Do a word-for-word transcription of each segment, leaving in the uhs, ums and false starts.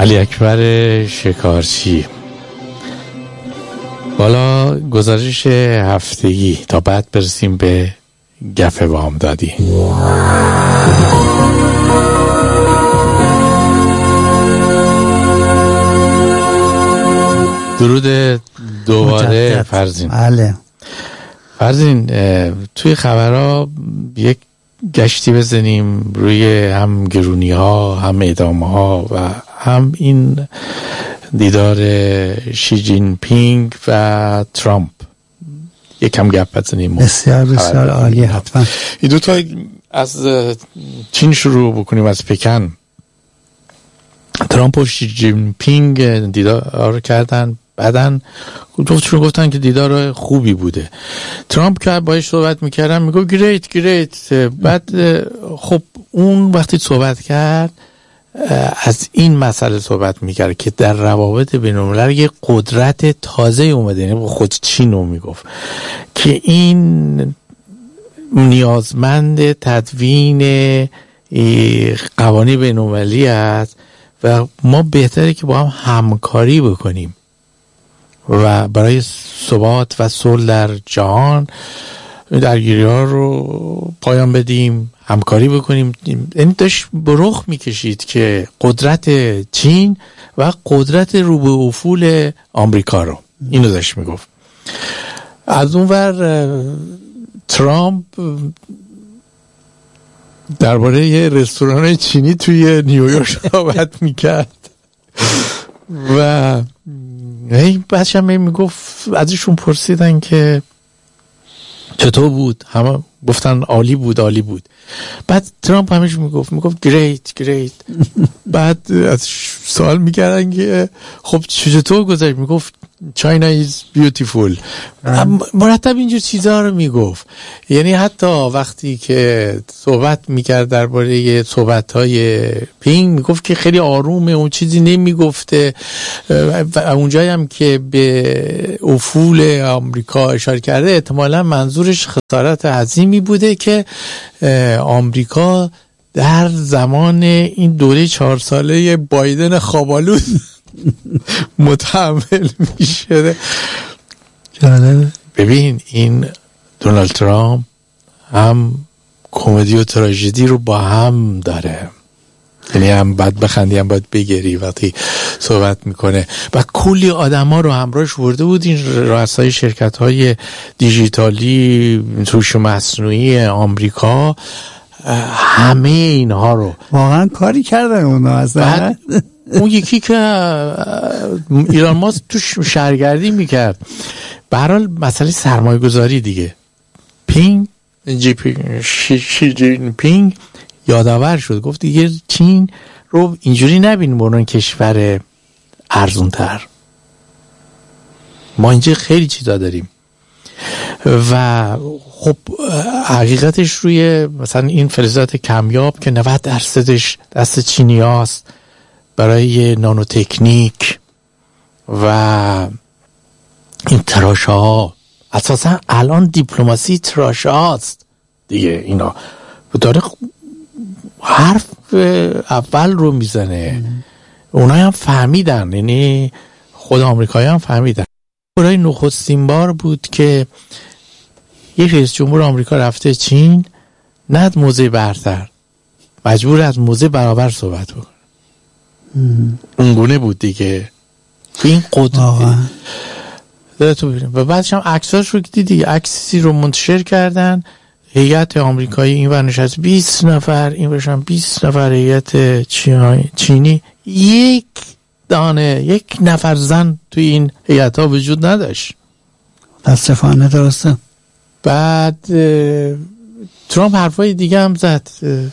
علی اکبر شکارچی. بالا گزارش هفتگی تا بعد برسیم به گپ بامدادی. درود دوباره فرزین. بله فرزین، توی خبرها یک گشتی بزنیم روی هم گرونی ها، هم اعدام ها و هم این دیدار شی جین پینگ و ترامپ. یکم گپ بزنیم. بسیار بسیار عالی. حتما این دو تا از چین شروع بکنیم، از پکن. ترامپ و شی جین پینگ دیدار کردن، بعدن جفتشون گفتن که دیدار خوبی بوده. ترامپ که باهاش صحبت میکردن میگفت گریت گریت. بعد خب اون وقتی صحبت کرد از این مسئله صحبت میکرد که در روابط بین‌الملل یه قدرت تازه اومده، یعنی خود چین رو میگفت که این نیازمند تدوین قوانین بین‌المللی است و ما بهتره که با هم همکاری بکنیم و برای ثبات و صلح در جهان درگیری ها رو پایان بدیم، همکاری بکنیم. یعنی داشت به رخ میکشید که قدرت چین و قدرت رو به افول آمریکا رو، اینو داشت میگفت. از اون ور ترامپ درباره یه رستوران چینی توی نیویورک صحبت میکرد و این بچه هم میگفت، ازشون پرسیدن که چطور بود، همه گفتن عالی بود عالی بود. بعد ترامپ همیشه میگفت میگفت گریت گریت. بعد از سوال میکردن که خب چطور گذشت، میگفت China is beautiful. مرتب اینجور چیزها رو میگفت. یعنی حتی وقتی که صحبت میکرد درباره صحبت‌های پینگ میگفت که خیلی آرومه، اون چیزی نمیگفته. و اونجایی هم که به افول آمریکا اشاره کرده احتمالاً منظورش خسارت عظیمی بوده که آمریکا در زمان این دوره چهار ساله بایدن خوابالود متحمل میشه. ببین این دونالد ترامپ هم کمدی و تراژدی رو با هم داره، یعنی هم باید بخندی هم باید بگری وقتی صحبت میکنه. و کلی آدم ها رو همراهش ورده بود، این رؤسای شرکت های دیجیتالی، هوش مصنوعی آمریکا، همه اینها رو واقعا کاری کردن اونا. اصلا اون یکی که ایران ماسک توش شهرگردی میکرد. به هر حال مسئله سرمایه گذاری دیگه. پینگ جی پی شی, شی جین پینگ یادآور شد، گفت دیگه چین رو اینجوری نبینیم به عنوان کشور ارزون تر. ما اینجا خیلی چیزا داریم و خب حقیقتش روی مثلا این فلزات کمیاب که نود درصدش دست چینی هاست برای نانو تکنیک و این تراشه ها. اساسا الان دیپلماسی تراشه هاست دیگه. اینا داره حرف اول رو میزنه. اونایی هم فهمیدن، یعنی خود آمریکایی هم فهمیدن. برای نخستین بار بود که یک رئیس جمهور آمریکا رفته چین، نه از موضع برتر، مجبور از موضع برابر صحبت بکنه. اونگونه بود دیگه. این قدرت داره تو ببینیم. و بعدش هم عکساش رو دیدی، عکسی رو منتشر کردن، هیئت آمریکایی این ور نشست بیست نفر، این ورشن بیست نفر هیئت چینی، یک دانه یک نفر زن توی این هیئت ها وجود نداشت. متاسفانه درسته. بعد ترامپ حرفای دیگه هم زد.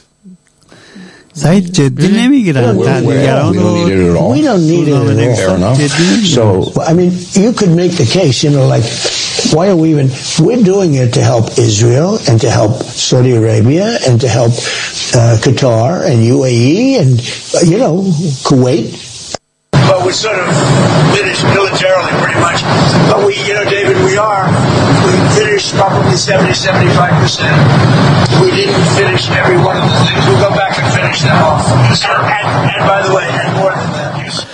سعید جدی نمیگیرن تحلیلگران رو. We don't need it. Fair enough. So, I mean, you could make the case, you know, like, why are we even, we're doing it to help Israel and to help Saudi Arabia and to help uh, Qatar and U A E and, uh, you know, Kuwait. But we're sort of finished militarily pretty much. But we, you know, David, we are, we finished probably seventy, seventy-five percent. We didn't finish every one of the things. We'll go back and finish them off. And, and, and by the way, and more than that, yes.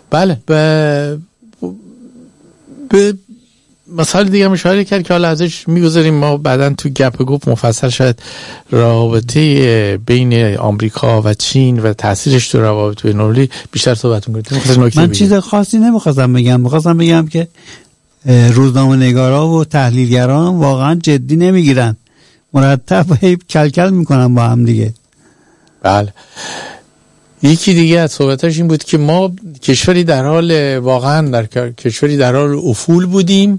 بله به به مثال دیگه اشاره کرد که حالا ازش میگذاریم، ما بعداً تو گپ گپ مفصل شاید رابطه بین آمریکا و چین و تاثیرش تو روابط بین‌المللی بیشتر صحبت می‌کنیم. من چیز خاصی نمی‌خواستم بگم، می‌خواستم بگم که روزنامه‌نگارا و تحلیلگران واقعا جدی نمیگیرن، مرتب هی کلکل میکنن با هم دیگه. بله. یکی دیگه از صحبتاش این بود که ما کشوری در حال واقعا در کشوری در حال افول بودیم.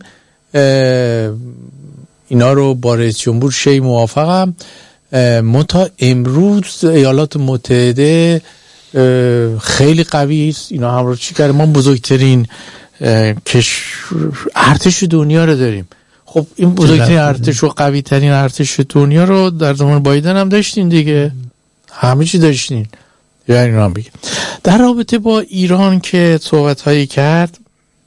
اینا رو با رئیس جمهور شی موافقم. ما تا امروز ایالات متحده خیلی قوی است، اینا هم رو چی کرده، ما بزرگترین کش ارتش دنیا رو داریم. خب این بزرگترین ارتش و قوی ترین ارتش دنیا رو در زمان بایدن هم داشتین دیگه، همه چی داشتین. یعنی اینا هم بگیم در رابطه با ایران که صحبت هایی کرد،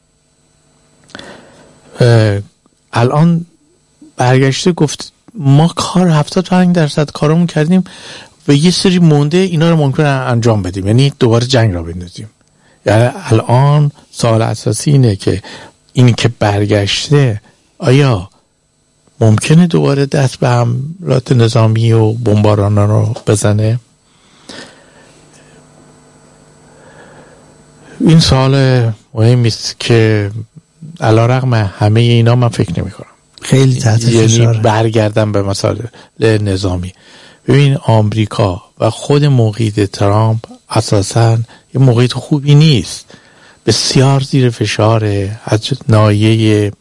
الان برگشته گفت ما کار هفتاد و پنج درصد کارمون کردیم و یه سری مونده، اینا رو ممکنه انجام بدیم، یعنی دوباره جنگ را بندازیم. یعنی الان سوال اساسی اینه که این که برگشته آیا ممکنه دوباره دست به حملات نظامی و بمباران رو بزنه؟ این سوال مهمی است که علیرغم همه اینا من فکر نمی کنم خیلی تحت فشاره. یعنی برگردم به مسائل نظامی. ببین آمریکا و خود محیط ترامپ اساساً یه محیط خوبی نیست، بسیار زیر فشاره از ناحیه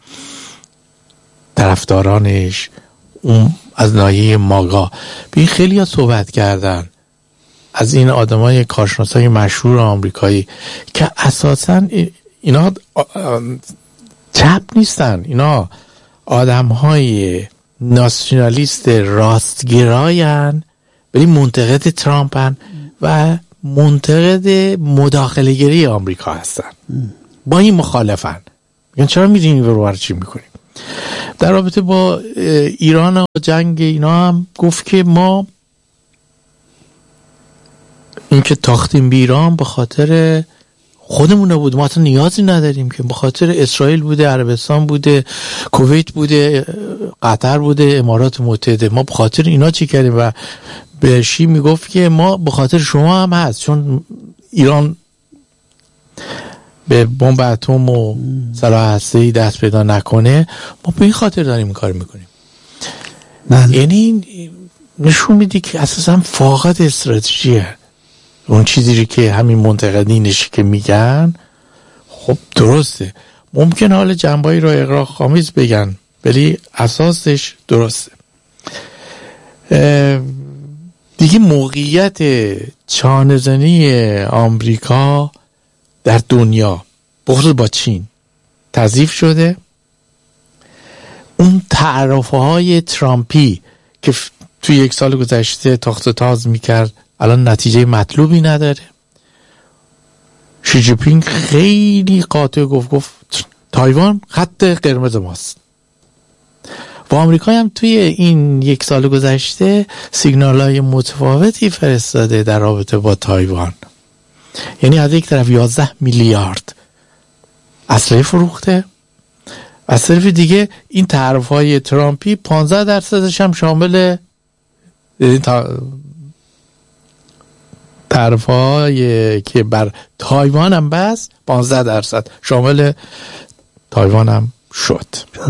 طرفدارانش، اون از ناحیه ماگا. ببین خیلی ها صحبت کردن از این آدمای کارشناسای مشهور آمریکایی که اساساً اینا چپ نیستن، اینا آدمهای ناسیونالیست راستگرایان ولی منتقد ترامپن و منتقد مداخله گری آمریکا هستن، با این مخالفن، میگن چرا میدونی رو بر چی میکنیم. در رابطه با ایران و جنگ اینا هم گفت که ما این که تاختیم به ایران به خاطر خودمونه بود، ما اصلا نیازی نداریم که، به خاطر اسرائیل بوده، عربستان بوده، کویت بوده، قطر بوده، امارات متحده، ما به خاطر اینا چی کردیم. و به شی میگفت که ما به خاطر شما هم هست، چون ایران به بمب اتم و سلاح هسته‌ای دست پیدا نکنه، ما به این خاطر داریم این کار میکنیم. یعنی نشون میده که اساسا فاقد استراتژیه. اون چیزی که همین منتقدینش که میگن خب درسته، ممکن حال جنبایی رو اغراق‌آمیز بگن ولی اساسش درسته. دیگه موقعیت چانه‌زنی آمریکا در دنیا بخصوص با چین تضعیف شده. اون تعرفه های ترامپی که توی یک سال گذشته تاخت تاز میکرد الان نتیجه مطلوبی نداره. شی جی پینگ خیلی قاطع گفت گفت تایوان خط قرمز ماست. و آمریکا هم توی این یک سال گذشته سیگنال‌های متفاوتی فرستاده در رابطه با تایوان. یعنی از یک طرف یازده میلیارد اسلحه فروخته، از طرف دیگه این تعرفه‌های ترامپی پانزده درصدش هم شامل تعرفه‌های که بر تایوان هم بس پانزده درصد شامل تایوان هم شد.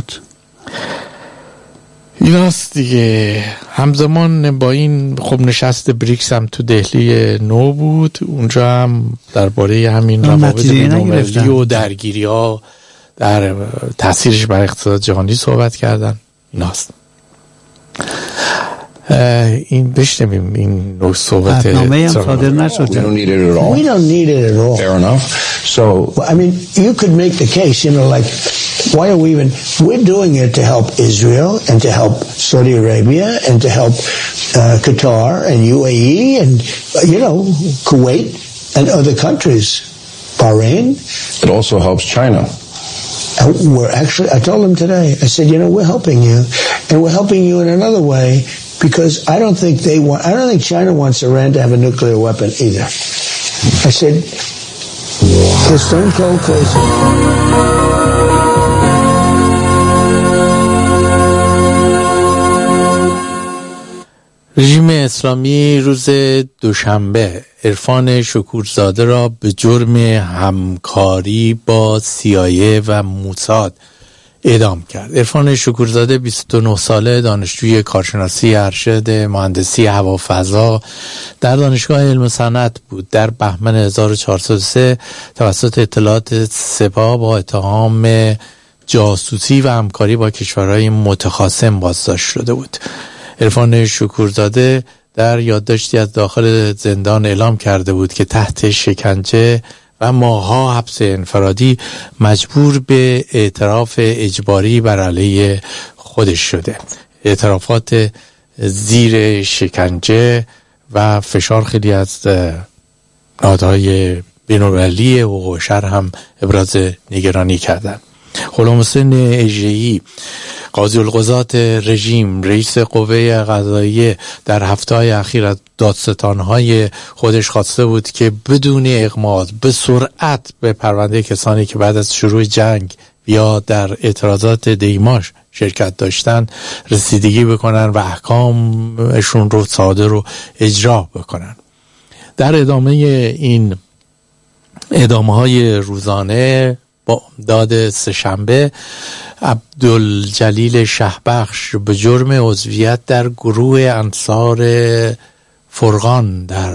این است دیگه. همزمان با این خب نشست بریکس هم تو دهلی نو بود، اونجا هم درباره همین روابط بین‌المللی و درگیری ها در تاثیرش بر اقتصاد جهانی صحبت کردن. این است این بشنویم این نوع صحبت. برنامه هم صادر نشد. We don't need it at all. We don't need it at all. Fair enough. So, I mean, you could make the case, you know, like, why are we even, we're doing it to help Israel and to help Saudi Arabia and to help uh, Qatar and U A E and, you know, Kuwait and other countries, Bahrain. It also helps China. Uh, we're actually, I told them today, I said, you know, we're helping you and we're helping you in another way. Because I don't think they want, I don't think China wants Iran to have a nuclear weapon either. I said, They're stone cold crazy. رژیم اسلامی روز دوشنبه عرفان شکورزاده را به جرم همکاری با سی‌آی‌ای و موساد اعدام کرد. عرفان شکورزاده بیست و نه ساله، دانشجوی کارشناسی ارشد مهندسی هوافضا در دانشگاه علم و صنعت بود. در بهمن هزار و چهارصد و سه توسط اطلاعات سپاه با اتهام جاسوسی و همکاری با کشورهای متخاصم بازداشت شده بود. عرفان شکورزاده در یادداشتی از داخل زندان اعلام کرده بود که تحت شکنجه و ماه‌ها حبس انفرادی مجبور به اعتراف اجباری بر علیه خودش شده. اعترافات زیر شکنجه و فشار خیلی از نهادهای بین‌المللی حقوق بشر هم ابراز نگرانی کردند. غلام حسین اژه‌ای، قاضی القضات رژیم، رئیس قوه قضاییه، در هفته‌های اخیر از دادستان‌های خودش خواسته بود که بدون اغماض به سرعت به پرونده کسانی که بعد از شروع جنگ یا در اعتراضات دیماش شرکت داشتن رسیدگی بکنن و احکامشون رو صادر رو اجرا بکنن. در ادامه این ادامه‌های روزانه با داد سه‌شنبه، عبدالجلیل شهبخش به جرم عضویت در گروه انصار فرقان در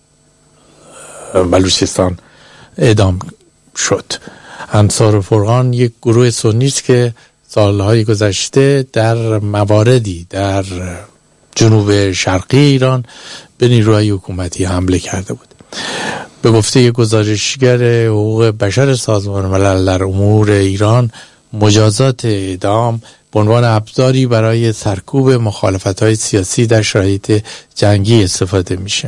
بلوچستان اعدام شد. انصار فرقان یک گروه سنی است که سالهای گذشته در مواردی در جنوب شرقی ایران به نیروهای حکومتی حمله کرده بود. به گفته یک گزارشگر حقوق بشر سازمان ملل در امور ایران، مجازات اعدام به عنوان ابزاری برای سرکوب مخالفت‌های سیاسی در شرایط جنگی استفاده میشه.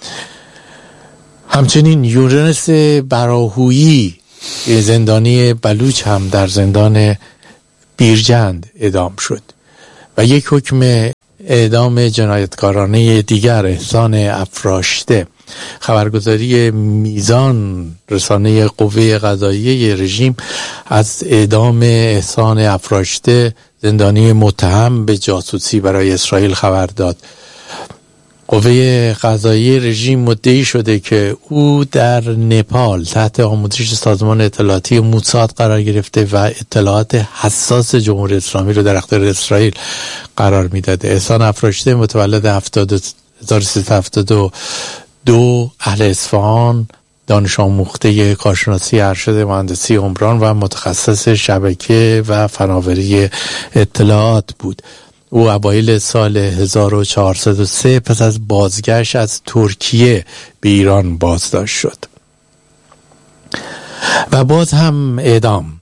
همچنین یونس براهویی، زندانی بلوچ، هم در زندان بیرجند اعدام شد و یک حکم اعدام جنایتکارانه دیگر، احسان افراشته. خبرگزاری میزان، رسانه قوه قضاییه رژیم، از اعدام احسان افراشته، زندانی متهم به جاسوسی برای اسرائیل، خبر داد. قوه قضاییه رژیم مدعی شده که او در نپال تحت آموزش سازمان اطلاعاتی موساد قرار گرفته و اطلاعات حساس جمهوری اسلامی رو در اختیار اسرائیل قرار میداده. احسان افراشته متولد هزار و سیصد و هفتاد و دو، اهل اصفهان، دانش آموخته کارشناسی ارشد مهندسی عمران و متخصص شبکه و فناوری اطلاعات بود. او اوایل سال هزار و چهارصد و سه پس از بازگشت از ترکیه به ایران بازداشت شد و باز هم اعدام.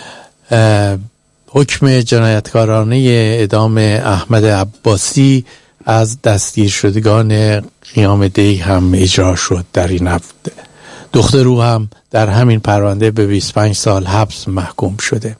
حکم جنایتکارانه اعدام احمد عباسی از دستگیر شدگان قیام دی هم اجرا شد در این هفته. دختر او هم در همین پرونده به بیست و پنج سال حبس محکوم شده.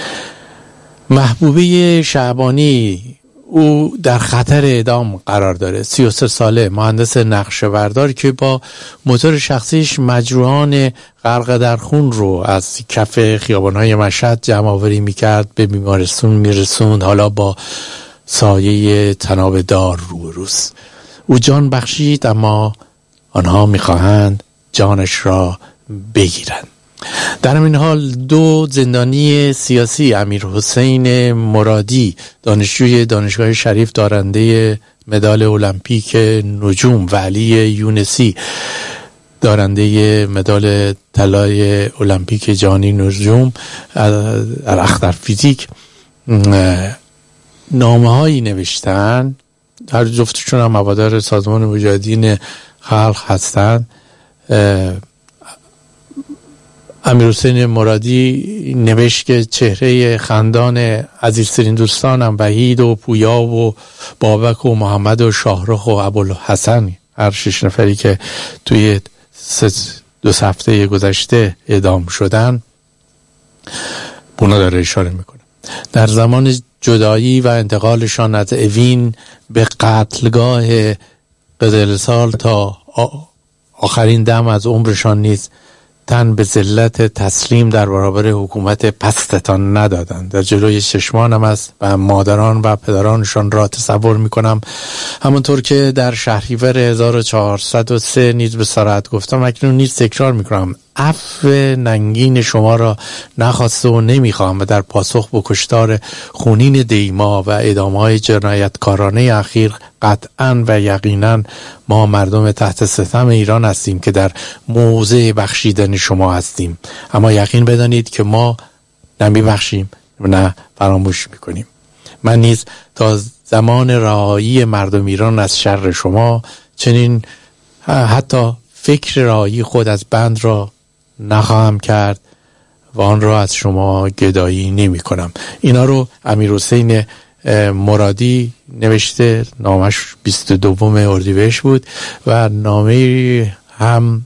محبوبه شعبانی، او در خطر اعدام قرار داره. سی و سه ساله، مهندس نقشه‌بردار که با موتور شخصیش مجروحان غرق در خون رو از کف خیابان‌های مشهد جمع آوری می‌کرد، به بیمارستان می‌رسوند، حالا با سایه تناب دار روبروست. او جان بخشید، اما آنها می‌خواهند جانش را بگیرند. در همین حال دو زندانی سیاسی، امیر حسین مرادی، دانشجوی دانشگاه شریف دارنده مدال المپیک نجوم، و علی یونسی، دارنده مدال طلای المپیک جهانی نجوم در اختر فیزیک، نامه هایی نوشتن. هر جفتشون هم هوادار سازمان مجاهدین خلق هستند. امیر حسین مرادی نوشت که چهره خندان عزیزترین دوستانم وحید و پویا و بابک و محمد و شاهرخ و ابوالحسن، هر شش نفری که توی دو هفته گذشته اعدام شدن، اونا داره اشاره میکنه. در زمان جدایی و انتقالشان از اوین به قتلگاه قزلسال تا آخرین دم از عمرشان نیز تن به ذلت تسلیم در برابر حکومت پستتان ندادند. در جلوی چشمانم است و مادران و پدرانشان را تصور می کنم. همونطور که در شهریور هزار و چهارصد و سه نیز به صراحت گفتم، اکنون نیز تکرار می کنم: عفو ننگین شما را نخواسته و نمیخوام و در پاسخ به کشتار خونین دیما و اعدام‌های جنایتکارانه اخیر قطعاً و یقیناً ما مردم تحت ستم ایران هستیم که در موضع بخشیدن شما هستیم، اما یقین بدانید که ما نمیبخشیم و نه فراموش میکنیم. من نیز تا زمان رهایی مردم ایران از شر شما چنین حتی فکر رهایی خود از بند را نخواهم کرد و آن را از شما گدایی نمی کنم. اینا رو امیرحسین مرادی نوشته، نامش بیست و دوم اردیبهشت بود و نامه هم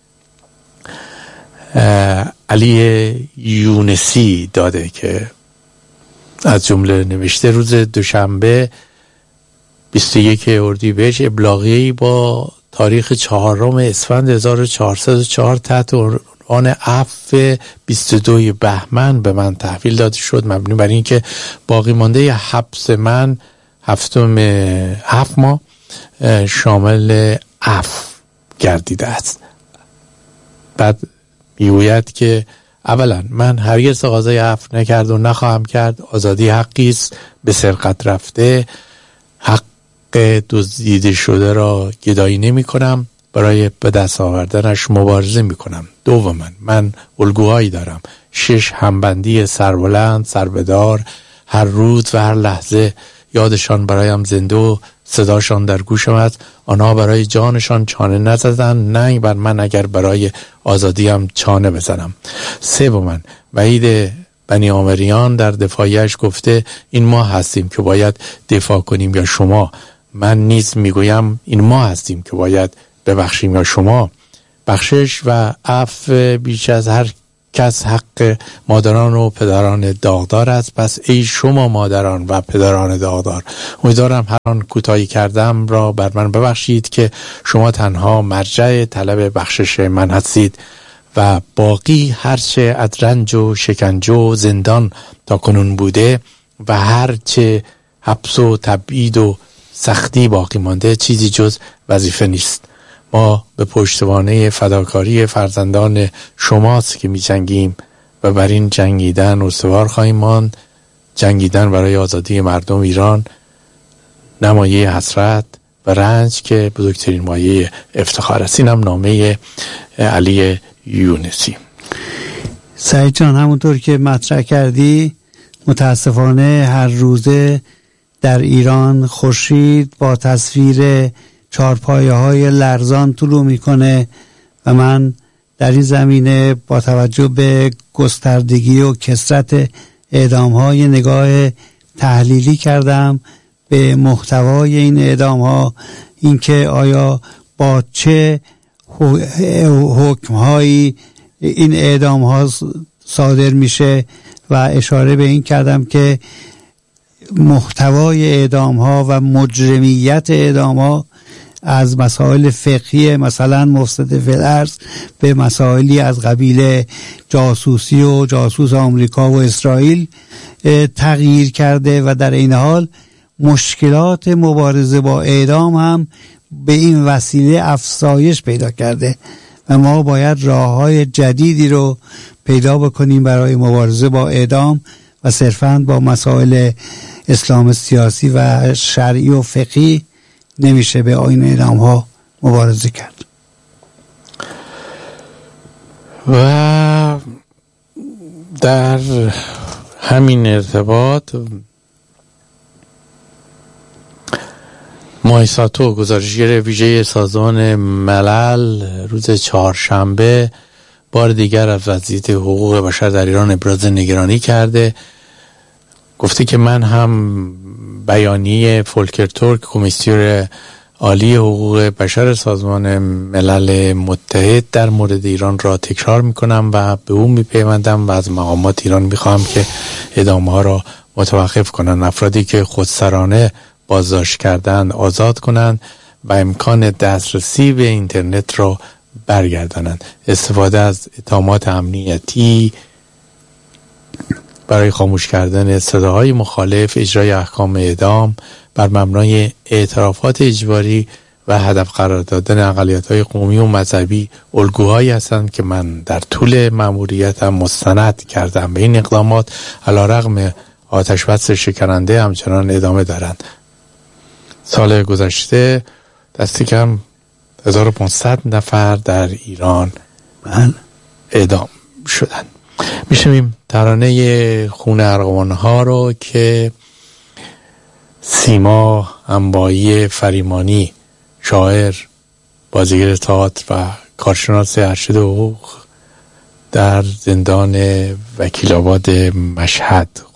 علی یونسی داده که از جمله نوشته: روز دوشنبه بیست و یک اردیبهشت ابلاغی با تاریخ چهارم اسفند هزار و چهارصد و چهار تحت عنوان عفو بیست و دو بهمن به من تحویل داده شد، مبنی بر این که باقی مانده حبس من هفتم هفت ماه شامل عفو گردیده است. بعد میگوید که اولا من هرگز تقاضای عفو نکرد و نخواهم کرد. آزادی حقی است به سرقت رفته، حق دزدیده شده را گدایی نمی کنم، برای به دست آوردنش مبارزه می کنم. دوما من الگوهایی دارم: شش همبندی سربلند سربدار، هر روز و هر لحظه یادشان برایم زنده و صداشان در گوشم است. آنها برای جانشان چانه نزدن، نه بر من اگر برای آزادیم چانه بزنم. سوما وحید بنی عامریان در دفاعیش گفته این ما هستیم که باید دفاع کنیم یا شما؟ من نیز میگویم این ما هستیم که باید ببخشیم یا شما؟ بخشش و عفو بیش از هر کس حق مادران و پدران داغدار است. پس ای شما مادران و پدران داغدار، امیدوارم هر آن کوتاهی کردم را بر من ببخشید که شما تنها مرجع طلب بخشش من هستید و باقی هرچه از رنج و شکنجه و زندان تا کنون بوده و هرچه حبس و تبعید و سختی باقی مانده چیزی جز وظیفه نیست. ما به پشتوانه فداکاری فرزندان شماست که می جنگیم و بر این جنگیدن استوار خواهیم ماند. جنگیدن برای آزادی مردم ایران نمایه حسرت و رنج که بزرگترین مایه افتخار است. اینم نامه علی یونسی. سعید جان، همونطور که مطرح کردی متاسفانه هر روزه در ایران خورشید با تصویر چارپایه های لرزان طلوع میکنه و من در این زمینه با توجه به گستردگی و کثرت اعدام های نگاه تحلیلی کردم به محتوای این اعدام ها، اینکه آیا با چه حکم هایی این اعدام ها صادر میشه و اشاره به این کردم که محتوای اعدام ها و مجرمیت اعدام ها از مسائل فقهی مثلا مفسد فی الارض به مسائلی از قبیل جاسوسی و جاسوس آمریکا و اسرائیل تغییر کرده و در این حال مشکلات مبارزه با اعدام هم به این وسیله افزایش پیدا کرده و ما باید راه‌های جدیدی رو پیدا بکنیم برای مبارزه با اعدام و صرفاً با مسائل اسلام سیاسی و شرعی و فقهی نمیشه به این اعدام ها مبارزه کرد. و در همین ارتباط مایساتو گزارشگر ویژه سازمان ملل روز چهارشنبه بار دیگر از وضعیت حقوق بشر در ایران ابراز نگرانی کرده. گفته که من هم بیانیه فولکر تورک کمیسیون عالی حقوق بشر سازمان ملل متحد در مورد ایران را تکرار میکنم و به اون میپیوندم و از مقامات ایران میخوام که اعدام‌ها ها را متوقف کنند، افرادی که خودسرانه بازداشت کردند آزاد کنند و امکان دسترسی به اینترنت را برگردانند. استفاده از اتهامات امنیتی برای خاموش کردن صداهای مخالف، اجرای احکام اعدام بر مبنای اعترافات اجباری و هدف قرار دادن اقلیت‌های قومی و مذهبی الگوهایی هستند که من در طول مأموریتم مستند کردم. به این اقدامات علیرغم آتش بس شکننده همچنان ادامه دارند. سال گذشته دستی کم هزار و پانصد نفر در ایران اعدام شدند. میشنویم ترانه خون ارغوان ها رو که سیما انبایی فریمانی، شاعر، بازیگر تئاتر و کارشناس ارشد حقوق در زندان وکیل آباد مشهد